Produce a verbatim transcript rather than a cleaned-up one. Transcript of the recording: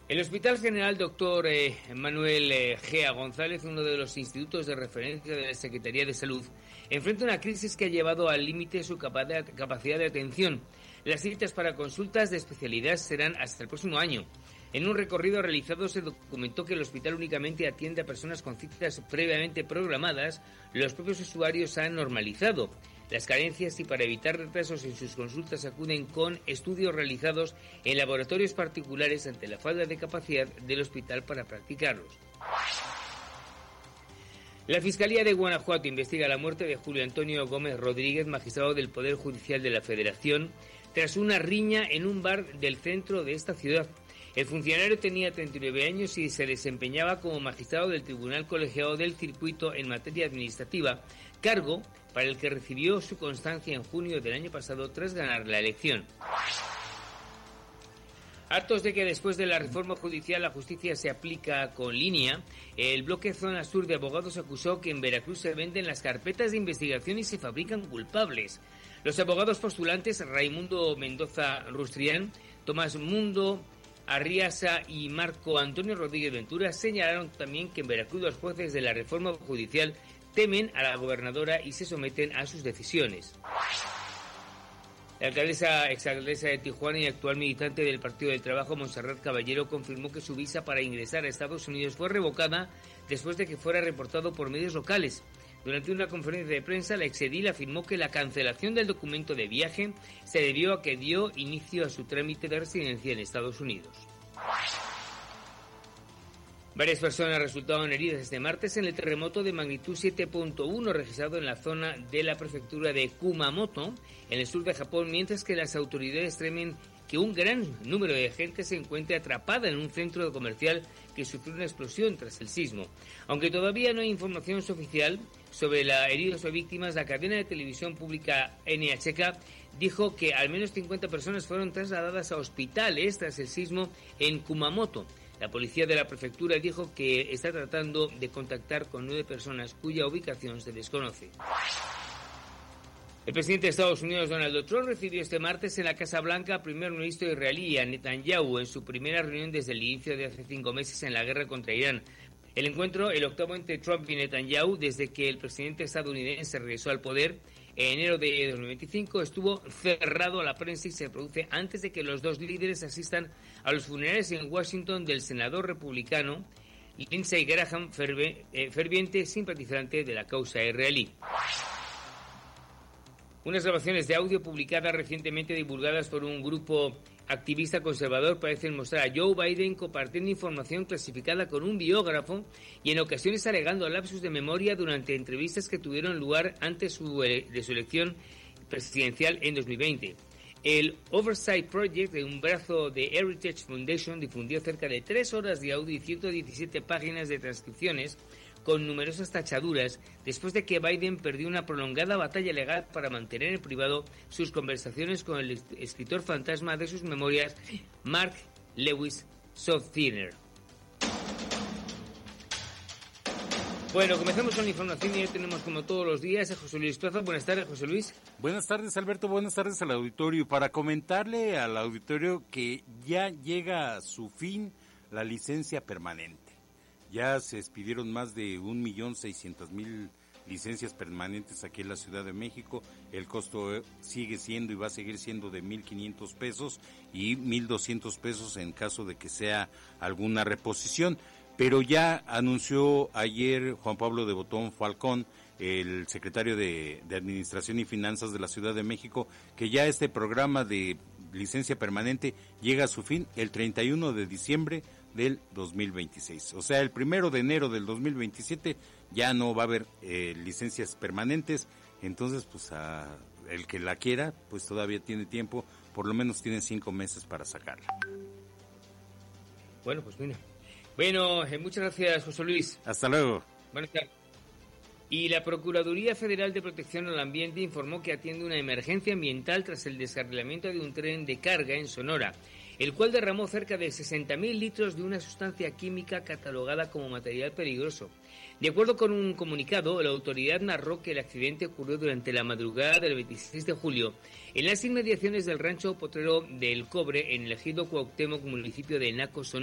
El Hospital General Doctor Eh, Manuel eh, Gea González, uno de los institutos de referencia de la Secretaría de Salud, enfrenta una crisis que ha llevado al límite su capacidad de atención. Las citas para consultas de especialidad serán hasta el próximo año. En un recorrido realizado se documentó que el hospital únicamente atiende a personas con citas previamente programadas. Los propios usuarios han normalizado las carencias y para evitar retrasos en sus consultas acuden con estudios realizados en laboratorios particulares ante la falta de capacidad del hospital para practicarlos. La Fiscalía de Guanajuato investiga la muerte de Julio Antonio Gómez Rodríguez, magistrado del Poder Judicial de la Federación, tras una riña en un bar del centro de esta ciudad. El funcionario tenía treinta y nueve años y se desempeñaba como magistrado del Tribunal Colegiado del Circuito en materia administrativa, cargo para el que recibió su constancia en junio del año pasado tras ganar la elección. Hartos de que después de la reforma judicial la justicia se aplica con línea, el bloque Zona Sur de Abogados acusó que en Veracruz se venden las carpetas de investigación y se fabrican culpables. Los abogados postulantes Raimundo Mendoza Rustrián, Tomás Mundo Arriaza y Marco Antonio Rodríguez Ventura señalaron también que en Veracruz los jueces de la reforma judicial temen a la gobernadora y se someten a sus decisiones. La alcaldesa, exalcaldesa de Tijuana y actual militante del Partido del Trabajo, Montserrat Caballero, confirmó que su visa para ingresar a Estados Unidos fue revocada después de que fuera reportado por medios locales. Durante una conferencia de prensa, la exedil afirmó que la cancelación del documento de viaje se debió a que dio inicio a su trámite de residencia en Estados Unidos. Varias personas resultaron heridas este martes en el terremoto de magnitud siete punto uno registrado en la zona de la prefectura de Kumamoto, en el sur de Japón, mientras que las autoridades temen que un gran número de gente se encuentre atrapada en un centro comercial que sufrió una explosión tras el sismo. Aunque todavía no hay información oficial sobre la heridos o víctimas, la cadena de televisión pública N H K dijo que al menos cincuenta personas fueron trasladadas a hospitales tras el sismo en Kumamoto. La policía de la prefectura dijo que está tratando de contactar con nueve personas cuya ubicación se desconoce. El presidente de Estados Unidos, Donald Trump, recibió este martes en la Casa Blanca al primer ministro israelí, a Netanyahu, en su primera reunión desde el inicio de hace cinco meses en la guerra contra Irán. El encuentro, el octavo entre Trump y Netanyahu desde que el presidente estadounidense regresó al poder en enero de dos mil veinticinco, estuvo cerrado a la prensa y se produce antes de que los dos líderes asistan a los funerales en Washington del senador republicano Lindsey Graham, ferviente simpatizante de la causa israelí. Unas grabaciones de audio publicadas recientemente divulgadas por un grupo activista conservador parecen mostrar a Joe Biden compartiendo información clasificada con un biógrafo y en ocasiones alegando lapsus de memoria durante entrevistas que tuvieron lugar antes su, de su elección presidencial en dos mil veinte. El Oversight Project, de un brazo de Heritage Foundation, difundió cerca de tres horas de audio y ciento diecisiete páginas de transcripciones con numerosas tachaduras después de que Biden perdió una prolongada batalla legal para mantener en privado sus conversaciones con el escritor fantasma de sus memorias, Mark Lewis Softiner. Bueno, comenzamos con la información y hoy tenemos como todos los días a José Luis Plaza. Buenas tardes, José Luis. Buenas tardes, Alberto. Buenas tardes al auditorio. Para comentarle al auditorio que ya llega a su fin la licencia permanente. Ya se expidieron más de un millón seiscientos mil licencias permanentes aquí en la Ciudad de México. El costo sigue siendo y va a seguir siendo de mil quinientos pesos y mil doscientos pesos en caso de que sea alguna reposición. Pero ya anunció ayer Juan Pablo de Botón Falcón, el secretario de, de Administración y Finanzas de la Ciudad de México, que ya este programa de licencia permanente llega a su fin el treinta y uno de diciembre del dos mil veintiséis. O sea, el primero de enero del dos mil veintisiete ya no va a haber eh, licencias permanentes. Entonces, pues a el que la quiera, pues todavía tiene tiempo, por lo menos tiene cinco meses para sacarla. Bueno, pues mira. Bueno, eh, muchas gracias, José Luis. Hasta luego. Buenas tardes. Y la Procuraduría Federal de Protección al Ambiente informó que atiende una emergencia ambiental tras el descarrilamiento de un tren de carga en Sonora, el cual derramó cerca de sesenta mil litros de una sustancia química catalogada como material peligroso. De acuerdo con un comunicado, la autoridad narró que el accidente ocurrió durante la madrugada del veintiséis de julio en las inmediaciones del rancho Potrero del Cobre en el ejido Cuauhtémoc, municipio de Naco, Sonora.